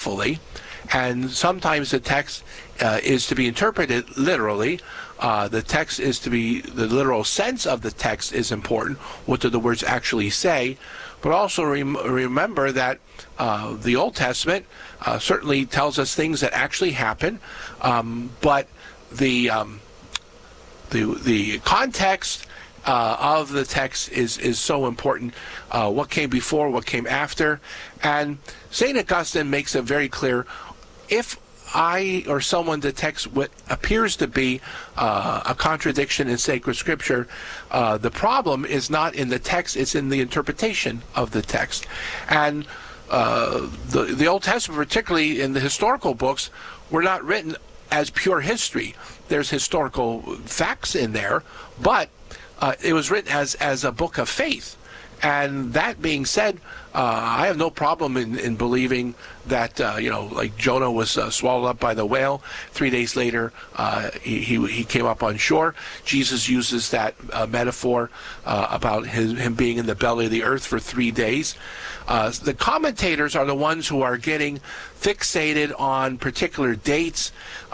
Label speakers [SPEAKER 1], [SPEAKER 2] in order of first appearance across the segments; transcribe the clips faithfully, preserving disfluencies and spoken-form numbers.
[SPEAKER 1] faithfully, and sometimes the text uh, is to be interpreted literally. Uh, the text is to be, the literal sense of the text is important. What do the words actually say? But also rem- remember that uh, the Old Testament uh, certainly tells us things that actually happen, um, but the um, the the context uh, of the text is is so important. Uh, what came before, what came after, and Saint Augustine makes it very clear. If I or someone detects what appears to be uh, a contradiction in sacred scripture, uh, the problem is not in the text, it's in the interpretation of the text. And uh, the, the Old Testament, particularly in the historical books, were not written as pure history. There's historical facts in there, but uh, it was written as, as a book of faith. And that being said, uh, I have no problem in, in believing that, uh, you know, like Jonah was uh, swallowed up by the whale. Three days later, uh, he, he he came up on shore. Jesus uses that uh, metaphor uh, about his, him being in the belly of the earth for three days. Uh, the commentators are the ones who are getting fixated on particular dates.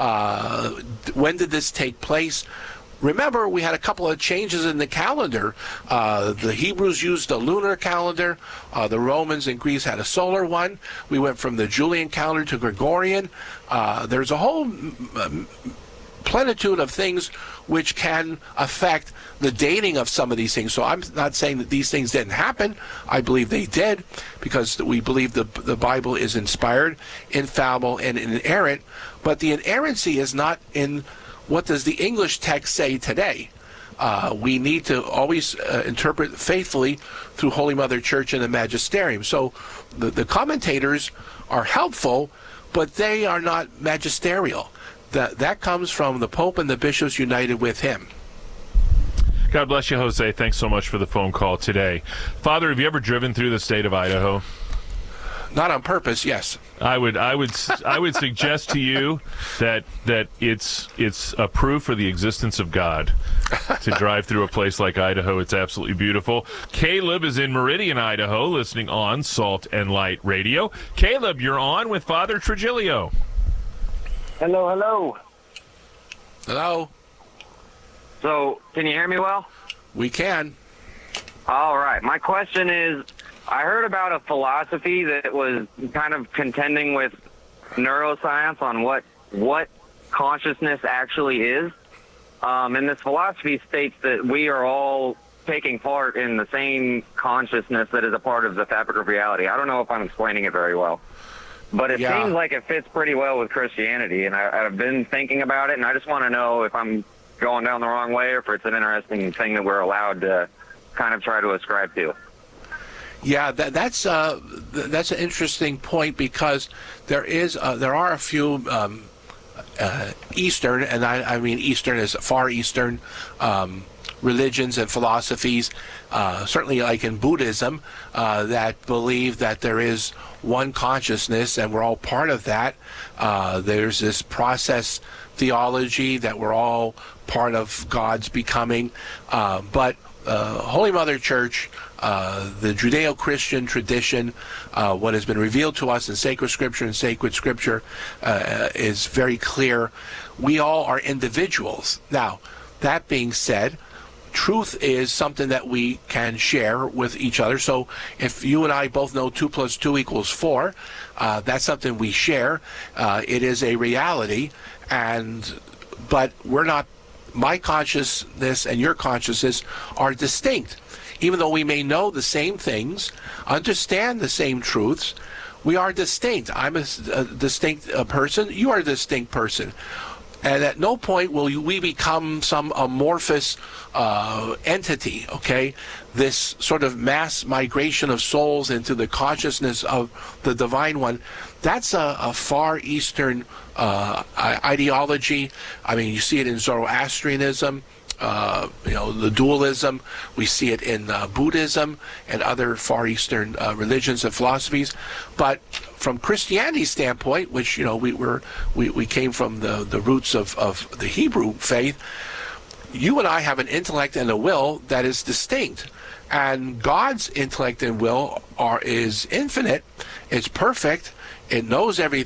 [SPEAKER 1] Uh, when did this take place? Remember, we had a couple of changes in the calendar. Uh, the Hebrews used a lunar calendar. Uh, the Romans and Greece had a solar one. We went from the Julian calendar to Gregorian. Uh, there's a whole m- plenitude of things which can affect the dating of some of these things. So I'm not saying that these things didn't happen. I believe they did, because we believe the, the Bible is inspired, infallible, and inerrant. But the inerrancy is not in what does the English text say today. Uh, we need to always uh, interpret faithfully through Holy Mother Church and the Magisterium. So the, the commentators are helpful, but they are not magisterial. That, that comes from the Pope and the bishops united with him.
[SPEAKER 2] God bless you, Jose. Thanks so much for the phone call today. Father, have you ever driven through the state of Idaho?
[SPEAKER 1] Not on purpose, yes.
[SPEAKER 2] I would, I would, I would suggest to you that that it's it's a proof for the existence of God to drive through a place like Idaho. It's absolutely beautiful. Caleb is in Meridian, Idaho, listening on Salt and Light Radio. Caleb, you're on with Father Trigilio.
[SPEAKER 3] Hello, hello.
[SPEAKER 1] Hello.
[SPEAKER 3] So, can you hear me well?
[SPEAKER 1] We can.
[SPEAKER 3] All right. My question is, I heard about a philosophy that was kind of contending with neuroscience on what what consciousness actually is. Um, and this philosophy states that we are all taking part in the same consciousness that is a part of the fabric of reality. I don't know if I'm explaining it very well, but it
[SPEAKER 1] yeah.
[SPEAKER 3] seems like it fits pretty well with Christianity. And I, I've been thinking about it, and I just want to know if I'm going down the wrong way or if it's an interesting thing that we're allowed to kind of try to ascribe to.
[SPEAKER 1] Yeah, that, that's uh, that's an interesting point, because there is uh, there are a few um, uh, Eastern, and I, I mean Eastern is Far Eastern um, religions and philosophies, uh, certainly like in Buddhism, uh, that believe that there is one consciousness and we're all part of that. Uh, there's this process theology that we're all part of God's becoming, uh, but uh, Holy Mother Church, Uh, the Judeo-Christian tradition, uh, what has been revealed to us in sacred scripture and sacred scripture uh, is very clear. We all are individuals. Now, that being said, truth is something that we can share with each other. So if you and I both know two plus two equals four, uh, that's something we share. Uh, it is a reality, and but we're not, my consciousness and your consciousness are distinct. Even though we may know the same things, understand the same truths, we are distinct. I'm a, a distinct uh, person. You are a distinct person. And at no point will we become some amorphous uh, entity, okay? This sort of mass migration of souls into the consciousness of the Divine One, that's a, a Far Eastern uh, ideology. I mean, you see it in Zoroastrianism. Uh, you know, the dualism. We see it in uh, Buddhism and other Far Eastern uh, religions and philosophies. But from Christianity's standpoint, which, you know, we were we, we came from the, the roots of, of the Hebrew faith, you and I have an intellect and a will that is distinct. And God's intellect and will are is infinite, it's perfect, it knows everything.